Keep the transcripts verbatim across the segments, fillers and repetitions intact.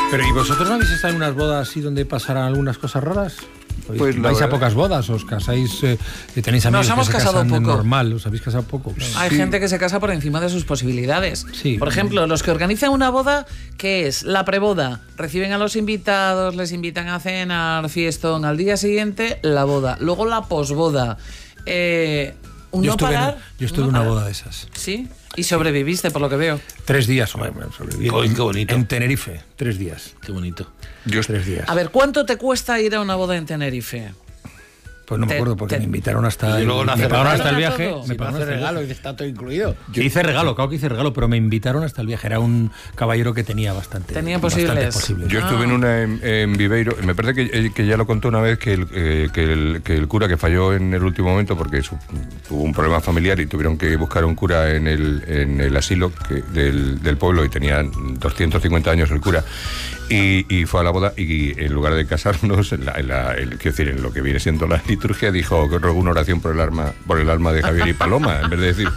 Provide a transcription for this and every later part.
Pero ¿y vosotros no habéis estado en unas bodas así donde pasaran algunas cosas raras? Pues ¿Vais verdad. a pocas bodas? ¿Os casáis? Eh, ¿Tenéis amigos Nos hemos que se casado casan de poco. normal? ¿Os habéis casado poco? Hay Sí. gente que se casa por encima de sus posibilidades. Sí. Por ejemplo, los que organizan una boda, ¿qué es? La preboda. Reciben a los invitados, les invitan a cenar, fiestón. Al día siguiente, la boda. Luego la posboda. Eh, un Yo no estuve, parar. en, yo estuve un en no una parar. boda de esas. Sí. Y sobreviviste, por lo que veo. Tres días, hombre, bueno, sobreviví. Ay, qué bonito. En Tenerife, tres días. Qué bonito. Yo Tres días. A ver, ¿cuánto te cuesta ir a una boda en Tenerife? Pues no me te- acuerdo porque te- me invitaron hasta Y el, luego no me hace pagaron regalo. hasta el viaje. Todo. Me Si no pagaron hace hasta el regalo, viaje. que está todo incluido. Yo hice regalo, claro que hice regalo, pero me invitaron hasta el viaje. Era un caballero que tenía bastante. Tenía bastante posibles. posibles. Yo estuve en una en, en Viveiro, me parece que, eh, que ya lo contó una vez que el, eh, que, el, que el cura que falló en el último momento porque su- tuvo un problema familiar y tuvieron que buscar un cura en el, en el asilo que, del, del pueblo y tenía doscientos cincuenta años el cura y, y fue a la boda y en lugar de casarnos, en la, en la- el- quiero decir, en lo que viene siendo la liturgia, dijo que rogó una oración por el alma, por el alma de Javier y Paloma, en vez de decir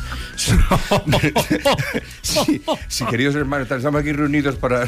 sí, sí, queridos hermanos, estamos aquí reunidos para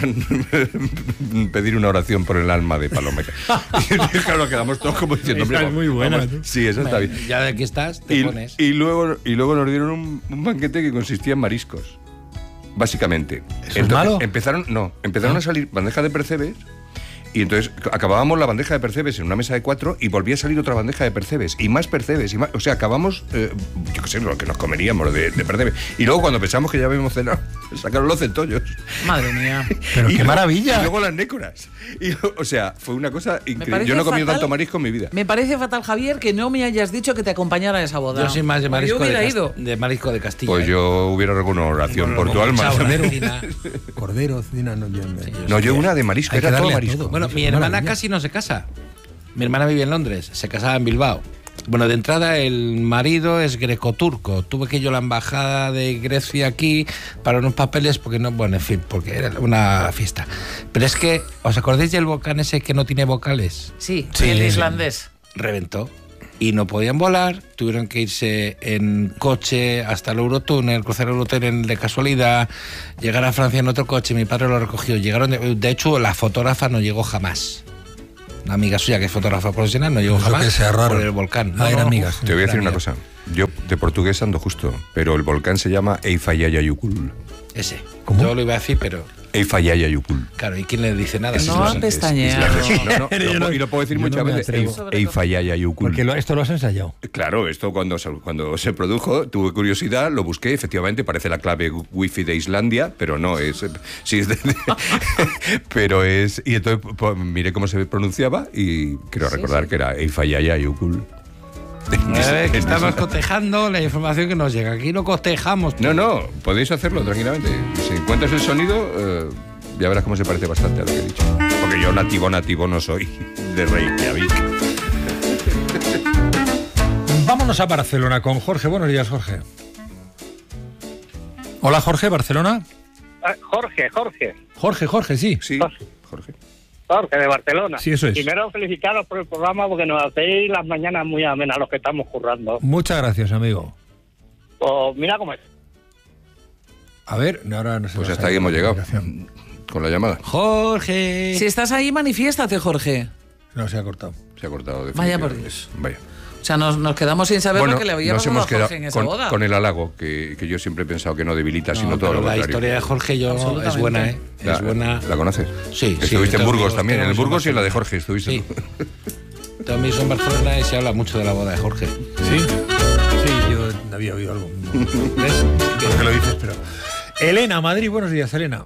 pedir una oración por el alma de Paloma. Y claro, quedamos todos como diciendo, Esa hombre, es muy buena, vamos, ¿no? sí, esa está bien. Ya de aquí estás, te Y, pones. y luego, y luego nos dieron un, un banquete que consistía en mariscos, básicamente. ¿Eso es malo? Empezaron, no, empezaron a salir bandejas de percebes. Y entonces acabábamos la bandeja de percebes en una mesa de cuatro y volvía a salir otra bandeja de percebes y más percebes y más, o sea, acabamos, eh, yo qué sé, lo que nos comeríamos de, de percebes. Y luego cuando pensamos que ya habíamos cenado, sacaron los centollos. Madre mía. Pero Y qué luego- maravilla. Y luego las nécoras. Y, o sea, fue una cosa increíble. parece Yo no he comido fatal. tanto marisco en mi vida. Me parece fatal, Javier, que no me hayas dicho que te acompañara a esa boda. Yo soy más de marisco, Yo hubiera de, ido. Cas- de marisco de Castilla. Pues ¿eh? yo hubiera alguna oración por tu Con alma. mucha Cordero. cecina. Cordero, cecina, no, yo- No, yo una de marisco, Hay que era todo darle a marisco. todo. Bueno, Eso mi es hermana maravilla. casi no se casa. Mi hermana vive en Londres, se casaba en Bilbao. Bueno, de entrada el marido es grecoturco. Tuve que ir yo a la embajada de Grecia aquí para unos papeles porque no, bueno, en fin, porque era una fiesta. Pero es que, ¿os acordáis del volcán ese que no tiene vocales? Sí, Sí, el sí. islandés. Reventó. Y no podían volar, tuvieron que irse en coche hasta el Eurotúnel, cruzar el Eurotúnel de casualidad, llegar a Francia en otro coche, mi padre lo recogió. Llegaron, de, de hecho, la fotógrafa no llegó jamás. Una amiga suya que es fotógrafa profesional no llegó Eso jamás que sea raro. por el volcán. Ah, eran amigas. Te voy a decir Era una amiga. cosa. Yo de portugués ando justo, pero el volcán se llama Eifayayayukul. Ese. ¿Cómo? Yo lo iba a decir, pero Eifayayayukul. claro, ¿y quién le dice nada? Ese No es han la- es- pestañeado. es la- no, no, Yo lo no- puedo- y lo puedo decir yo no muchas me veces. atrevo. Eif- Eifayayayukul. Porque lo- esto lo has ensayado. Claro, esto cuando se, cuando se produjo, tuve curiosidad, lo busqué, efectivamente, parece la clave wifi de Islandia, pero no, es... Sí, es de- pero es... Y entonces pues, miré cómo se pronunciaba y quiero Sí, recordar sí. que era Eifayayayukul. A ver, que estamos cotejando la información que nos llega. Aquí no cotejamos. No, no, podéis hacerlo tranquilamente. Si encuentras el sonido, eh, ya verás cómo se parece bastante a lo que he dicho. Porque yo nativo, nativo no soy de Reykjavik. Vámonos a Barcelona con Jorge. Buenos días, Jorge. Hola, Jorge, Barcelona. Ah, Jorge, Jorge. Jorge, Jorge, sí. Sí, Jorge. Jorge de Barcelona. Sí, eso es. Primero, felicitaros por el programa porque nos hacéis las mañanas muy amenas a los que estamos currando. Muchas gracias, amigo. Pues mira cómo es. A ver, ahora no sé. Pues hasta ahí hemos llegado con la llamada. Jorge. Si estás ahí, manifiéstate, Jorge. No, se ha cortado. Se ha cortado Vaya por definitivamente. Dios. Vaya. O sea, nos, nos quedamos sin saber lo que le había nos pasado hemos a quedado Jorge en esa con, boda. con el halago, que, que yo siempre he pensado que no debilita, No, sino todo pero lo la contrario. historia de Jorge yo Absolutamente. es buena, ¿eh? La, Es buena. ¿La conoces? Sí, sí, Estuviste en tengo Burgos amigos, también, en tengo el Burgos y en la de amigos. Jorge estuviste. Sí. tú. Tengo amigos en Barcelona y se habla mucho de la boda de Jorge. Sí. Sí, yo había oído algo. ¿Ves? Que lo dices, pero. Elena, Madrid, buenos días, Elena.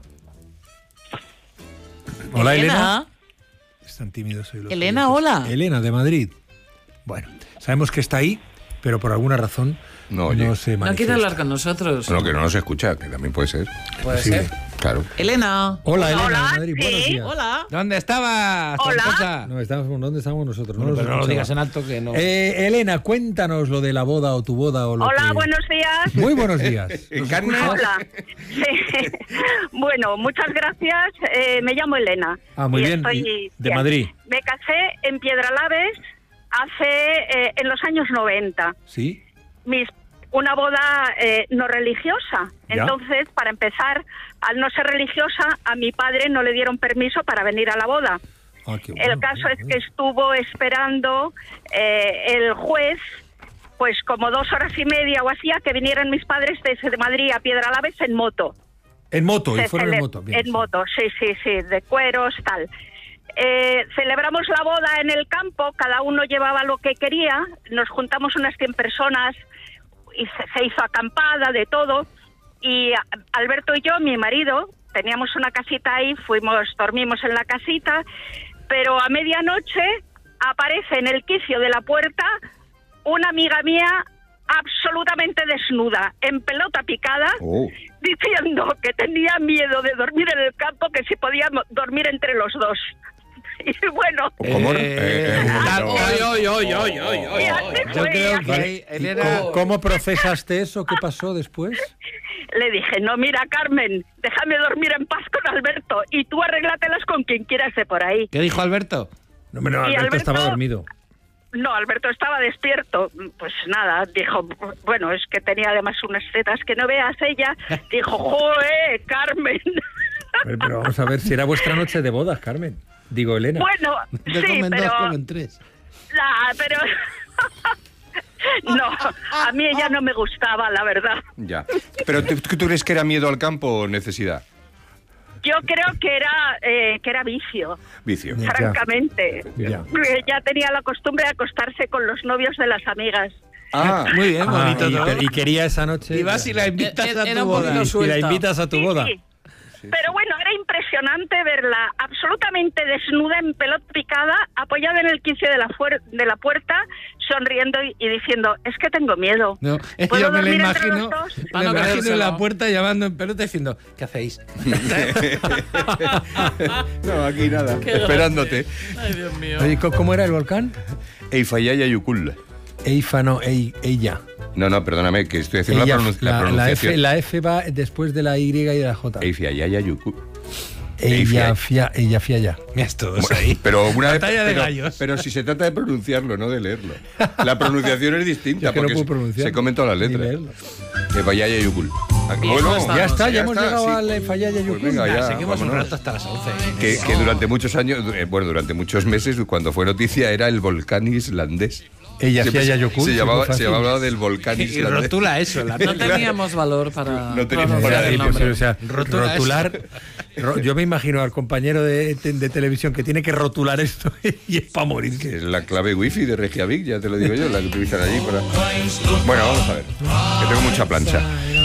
Hola, Elena. Elena. Están tímidos hoy los Elena, oyentes. hola. Elena, de Madrid. Bueno, sabemos que está ahí, pero por alguna razón No, no, oye. se No quiere manifiesta. hablar con nosotros. Bueno, que no nos escucha, que también puede ser. Puede posible. ser. Claro. Elena. Hola, Elena, Hola, de Madrid, sí. buenos días. Hola. ¿Dónde estabas, Hola. tramposa? No, estamos, ¿dónde estamos nosotros? Bueno, nos pero no lo escuchaba. digas en alto que no. Eh, Elena, cuéntanos lo de la boda o tu boda o lo Hola, que... buenos días. Muy buenos días. En ¿Nos carne. escuchas? Hola. Sí. Bueno, muchas gracias. Eh, me llamo Elena. Ah, muy Y bien. estoy Y de bien. Madrid. Me casé en Piedralaves hace eh, en los años noventa. ¿Sí? Mis una boda eh, no religiosa. Ya. Entonces, para empezar, al no ser religiosa, a mi padre no le dieron permiso para venir a la boda. Ah, qué bueno, El caso qué es bueno. que estuvo esperando eh, el juez, pues como dos horas y media o así, a que vinieran mis padres desde Madrid a Piedralaves en moto. En moto, y Se fueron en cele- moto. Bien, en sí. moto, sí, sí, sí, de cueros, tal. Eh, celebramos la boda en el campo, cada uno llevaba lo que quería, nos juntamos unas cien personas y se, se hizo acampada, de todo, y a- Alberto y yo, mi marido, teníamos una casita ahí, fuimos, dormimos en la casita, pero a medianoche aparece en el quicio de la puerta una amiga mía absolutamente desnuda, en pelota picada, Oh. diciendo que tenía miedo de dormir en el campo, que si podía mo- dormir entre los dos. Y bueno, ¿Cómo? Eh, Eh, eh, un la- momento. Oy, oy, oy, oy, oy, oy. y así Yo fue, creo así- que ahí, ¿Y Elena... ¿Cómo, cómo procesaste eso? ¿Qué pasó después? le dije, no, mira, Carmen, déjame dormir en paz con Alberto y tú arréglatelas con quien quieras de por ahí. ¿Qué dijo Alberto? No, no, Y Alberto, Alberto- estaba dormido. No, Alberto estaba despierto. Pues nada, dijo, bueno, es que tenía además unas tetas que no veas. Ella dijo, ¡joe, Carmen! Pero, pero vamos a ver si era vuestra noche de bodas, Carmen. Digo, Elena. Bueno, De sí, comen dos, pero... comen tres. La, pero... No, a mí ella no me gustaba, la verdad. Ya. ¿Pero tú, tú crees que era miedo al campo o necesidad? Yo creo que era eh, que era vicio, Vicio. Ya. francamente. Ya. Ella tenía la costumbre de acostarse con los novios de las amigas. Ah, Muy bien, Ah, bonito y, todo. y quería esa noche. Y vas y la invitas Era- a era tu un poquito boda. su- y la suelta. invitas a tu Sí, boda. sí. Pero bueno, era impresionante verla absolutamente desnuda, en pelota picada, apoyada en el quicio de la, fuer- de la puerta, sonriendo y, y diciendo, es que tengo miedo. No, es que ¿Puedo yo me la dormir entre imagino, los dos? me Para la no imagino en creérselo. la puerta llamando en pelota diciendo, ¿qué hacéis? no, aquí nada. Qué Esperándote. gracia. Ay, Dios mío. Oye, ¿cómo cómo era el volcán? Eifayaya Yukul. Eifa, no, ei- ella. No, no, perdóname, que estoy haciendo Ella, la, pronun- la la, la pronunciación. F, la F va después de la Y y de la J. Eifayaya Yukul. Ella, fia, ella, fia, ya. Mira, todos ahí. Pero una vez, Batalla de pero, gallos. pero si se trata de pronunciarlo, no de leerlo. La pronunciación es distinta Yo es que no porque puedo se- pronunciar. se comen todas las Ni letras. leerlo. Eifayaya Yukul. Bien, Bueno, pues Ya está, ya, ya hemos está, llegado sí. al Efayaya Pues Yukul. venga, ya, Seguimos un vámonos. rato hasta las once. Que, que durante muchos años, eh, bueno, durante muchos meses, cuando fue noticia, era el volcán islandés. Ella Siempre hacía se- Yayokul, Se sí, llamaba, muy se fácil. llamaba del volcán Y islandés. rotula eso. La No teníamos valor para No teníamos pronunciar para el decir, nombre. O sea, Rotula rotular. ro- yo me imagino al compañero de, de televisión que tiene que rotular esto y es para morir. Que es la clave wifi de Reykjavik, ya te lo digo yo, la que utilizan allí para... Bueno, vamos a ver, que tengo mucha plancha.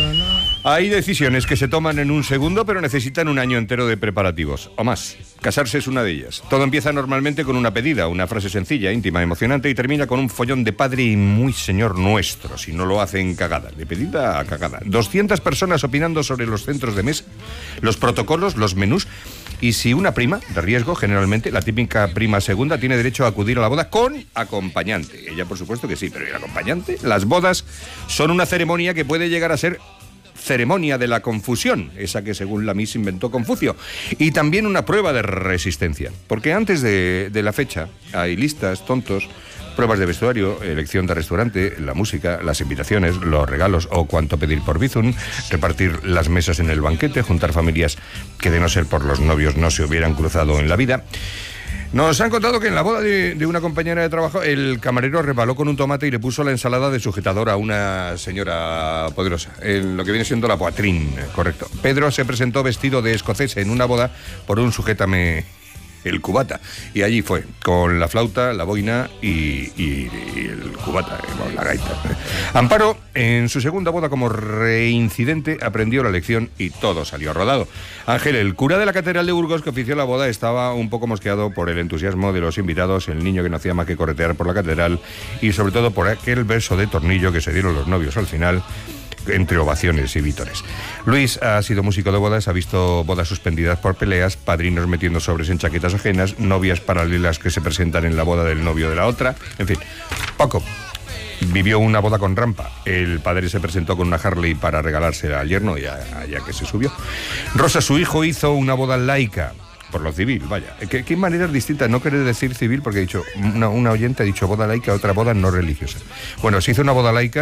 Hay decisiones que se toman en un segundo, pero necesitan un año entero de preparativos, o más. Casarse es una de ellas. Todo empieza normalmente con una pedida, una frase sencilla, íntima, emocionante, y termina con un follón de padre y muy señor nuestro, si no lo hacen cagada, de pedida a cagada. doscientas personas opinando sobre los centros de mesa, los protocolos, los menús, y si una prima, de riesgo, generalmente, la típica prima segunda, tiene derecho a acudir a la boda con acompañante. Ella, por supuesto que sí, pero ¿y el acompañante? Las bodas son una ceremonia que puede llegar a ser ceremonia de la confusión, esa que según la Miss inventó Confucio, y también una prueba de resistencia, porque antes de, de la fecha hay listas, tontos, pruebas de vestuario, elección de restaurante, la música, las invitaciones, los regalos o cuánto pedir por Bizum, repartir las mesas en el banquete, juntar familias que de no ser por los novios no se hubieran cruzado en la vida. Nos han contado que en la boda de, de una compañera de trabajo el camarero resbaló con un tomate y le puso la ensalada de sujetador a una señora poderosa, en lo que viene siendo la poitrine, correcto. Pedro se presentó vestido de escocés en una boda por un sujétame el cubata, y allí fue, con la flauta, la boina y, y- y el cubata, eh, bueno, la gaita. Amparo, en su segunda boda como reincidente, aprendió la lección y todo salió rodado. Ángel, el cura de la Catedral de Burgos que ofició la boda, estaba un poco mosqueado por el entusiasmo de los invitados, el niño que no hacía más que corretear por la catedral y sobre todo por aquel beso de tornillo que se dieron los novios al final, entre ovaciones y vítores. Luis ha sido músico de bodas, ha visto bodas suspendidas por peleas, padrinos metiendo sobres en chaquetas ajenas, novias paralelas que se presentan en la boda del novio de la otra, en fin. Paco vivió una boda con rampa. El padre se presentó con una Harley para regalársela al yerno, ya, ya que se subió. Rosa, su hijo, hizo una boda laica. Por lo civil, vaya. ¿Qué, qué maneras distintas? No querer decir civil porque he dicho, una, una oyente ha dicho boda laica, otra boda no religiosa. Bueno, se hizo una boda laica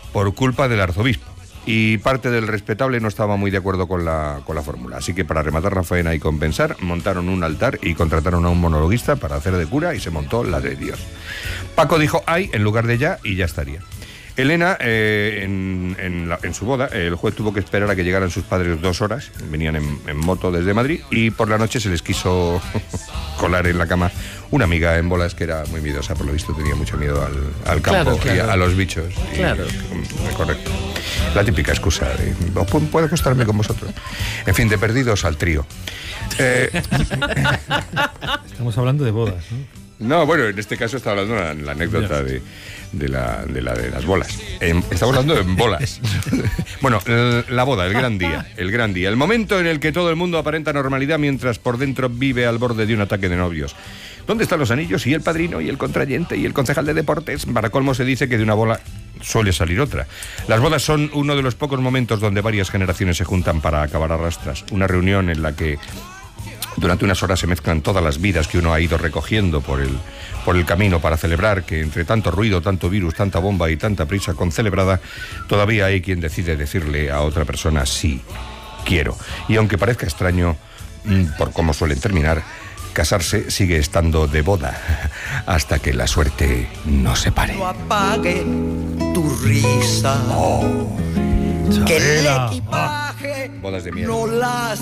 por culpa del arzobispo. Y parte del respetable no estaba muy de acuerdo con la, con la fórmula. Así que para rematar la faena y compensar, montaron un altar y contrataron a un monologuista para hacer de cura y se montó la de Dios. Paco dijo ay en lugar de ya y ya estaría. Elena, eh, en, en, la, en su boda, el juez tuvo que esperar a que llegaran sus padres dos horas, venían en, en moto desde Madrid, y por la noche se les quiso colar en la cama una amiga en bolas que era muy miedosa, por lo visto tenía mucho miedo al, al campo Claro, claro. y a, a los bichos. Claro. Y, correcto. La típica excusa de, puedo acostarme con vosotros. En fin, de perdidos al trío. Eh, Estamos hablando de bodas, ¿no? No, bueno, en este caso estaba hablando de la, la anécdota de, de, la, de la de las bolas. Eh, estamos hablando de bolas. Bueno, el, la boda, el gran día, el gran día. El momento en el que todo el mundo aparenta normalidad mientras por dentro vive al borde de un ataque de novios. ¿Dónde están los anillos y el padrino y el contrayente y el concejal de deportes? Para colmo se dice que de una bola suele salir otra. Las bodas son uno de los pocos momentos donde varias generaciones se juntan para acabar a rastras. Una reunión en la que durante unas horas se mezclan todas las vidas que uno ha ido recogiendo por el, por el camino para celebrar que entre tanto ruido, tanto virus, tanta bomba y tanta prisa concelebrada, todavía hay quien decide decirle a otra persona sí, quiero. Y aunque parezca extraño, por cómo suelen terminar, casarse sigue estando de boda hasta que la suerte nos separe. No apague tu risa. Oh, Que el Chabela. equipaje bodas de mierda. no las